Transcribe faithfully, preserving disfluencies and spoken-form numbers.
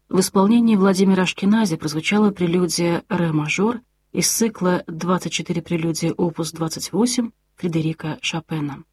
В исполнении Владимира Ашкенази прозвучала прелюдия «Ре-мажор» из цикла «двадцать четыре прелюдии опус двадцать восемь» Фредерика Шопена.